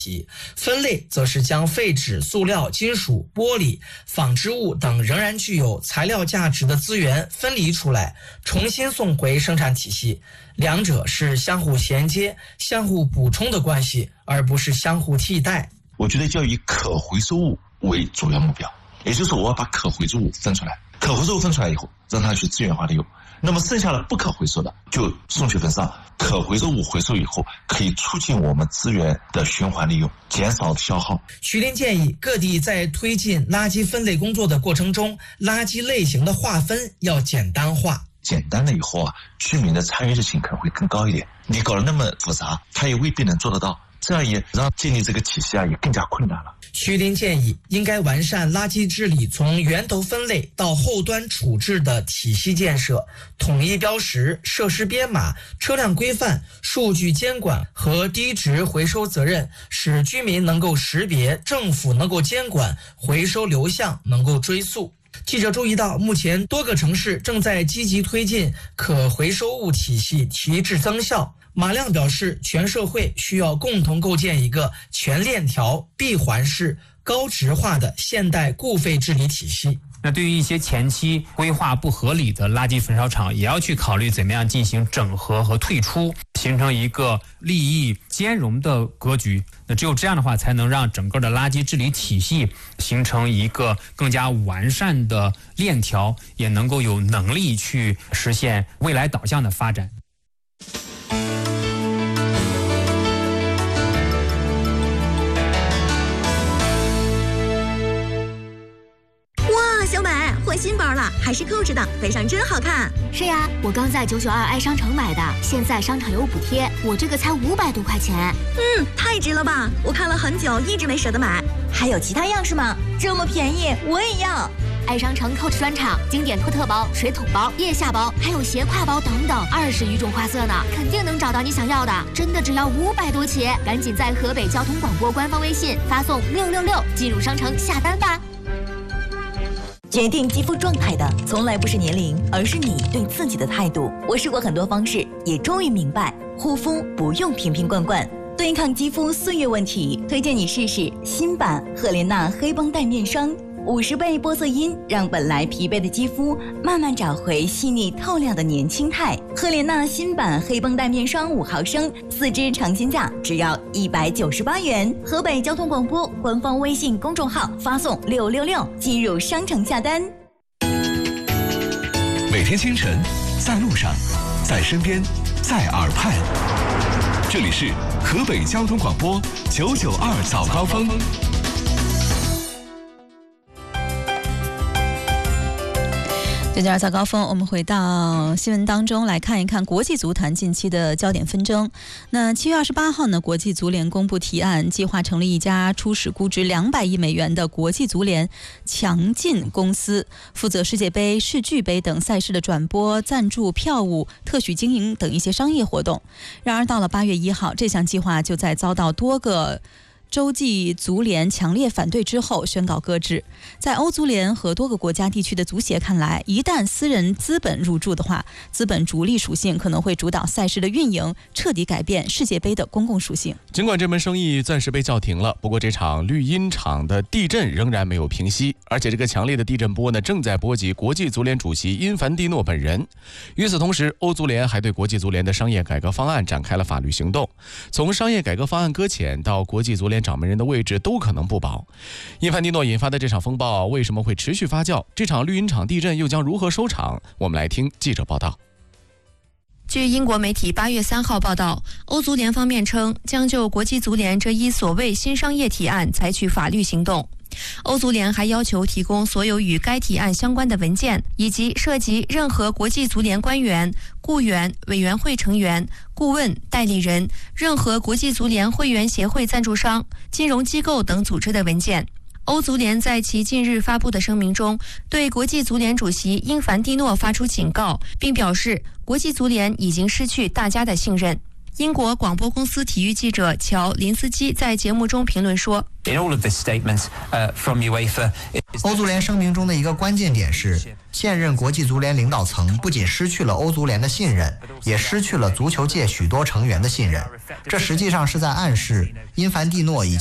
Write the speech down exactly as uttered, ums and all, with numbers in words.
分类则是将废纸、塑料、金属、玻璃、纺织物等仍然具有材料价值的资源分离出来，重新送回生产体系。两者是相互衔接、相互补充的关系，而不是相互替代。 我觉得就要以可回收物为主要目标，也就是我要把可回收物分出来，可回收物分出来以后，让它去资源化利用。那么剩下的不可回收的就送去焚烧，可回收物回收以后可以促进我们资源的循环利用，减少消耗。 徐林建议各地在推进垃圾分类工作的过程中，垃圾类型的划分要简单化。 简单了以后啊，居民的参与性可能会更高一点。你搞得那么复杂，他也未必能做得到，这样也让建立这个体系啊也更加困难了。 徐林建议应该完善垃圾治理从源头分类到后端处置的体系建设，统一标识、设施编码、车辆规范、数据监管和低值回收责任，使居民能够识别，政府能够监管，回收流向能够追溯。记者注意到，目前多个城市正在积极推进可回收物体系提质增效。马亮表示，全社会需要共同构建一个全链条、闭环式、高质化的现代固废治理体系。 那对于一些前期规划不合理的垃圾焚烧厂，也要去考虑怎么样进行整合和退出，形成一个利益兼容的格局。那只有这样的话，才能让整个的垃圾治理体系形成一个更加完善的链条，也能够有能力去实现未来导向的发展。 换新包了，还是扣着的，背上真好看。 是呀，我刚在九九二爱商城买的，现在商场有补贴，我这个才五百多块钱。 嗯，太值了吧！我看了很久，一直没舍得买。还有其他样式吗？这么便宜，我也要。 爱商城 Coach 专场，经典托特包、水桶包、腋下包，还有斜挎包等等，二十余种花色呢，肯定能找到你想要的。真的只要五百多起，赶紧在河北交通广播官方微信发送六六六进入商城下单吧。 决定肌肤状态的从来不是年龄，而是你对自己的态度。我试过很多方式，也终于明白，护肤不用瓶瓶罐罐，对抗肌肤岁月问题，推荐你试试新版赫莲娜黑绷带面霜。五十倍玻色因让本来疲惫的肌肤慢慢找回细腻透亮的年轻态。赫莲娜新版黑绷带面霜五毫升，四支尝鲜价只要一百九十八元。河北交通广播官方微信公众号发送六六六进入商城下单。 每天清晨，在路上，在身边，在耳畔，这里是河北交通广播九九二早高峰。 九九二早高峰，我们回到新闻当中来看一看国际足坛近期的焦点纷争。那七月二十八号呢，国际足联公布提案，计划成立一家初始估值两百亿美元的国际足联强劲公司，负责世界杯、世俱杯等赛事的转播、赞助、票务、特许经营等一些商业活动。然而到了八月一号，这项计划就在遭到多个洲际足联强烈反对之后宣告搁置。在欧足联和多个国家地区的足协看来，一旦私人资本入驻的话，资本逐利属性可能会主导赛事的运营，彻底改变世界杯的公共属性。 尽管这门生意暂时被叫停了，不过这场绿茵场的地震仍然没有平息，而且这个强烈的地震波呢，正在波及国际足联主席因凡蒂诺本人。与此同时，欧足联还对国际足联的商业改革方案展开了法律行动，从商业改革方案搁浅到国际足联掌门人的位置都可能不保。因凡蒂诺引发的这场风暴为什么会持续发酵？这场绿茵场地震又将如何收场？我们来听记者报道。 据英国媒体八月三号报道，欧足联方面称将就国际足联这一所谓新商业提案采取法律行动。欧足联还要求提供所有与该提案相关的文件，以及涉及任何国际足联官员、雇员、委员会成员、顾问、代理人、任何国际足联会员协会赞助商、金融机构等组织的文件。欧足联在其近日发布的声明中，对国际足联主席因凡蒂诺发出警告，并表示国际足联已经失去大家的信任。 英国广播公司体育记者乔·林斯基在节目中评论说， 欧足联声明中的一个关键点是，现任国际足联领导层不仅失去了欧足联的信任，也失去了足球界许多成员的信任。这实际上是在暗示因凡蒂诺以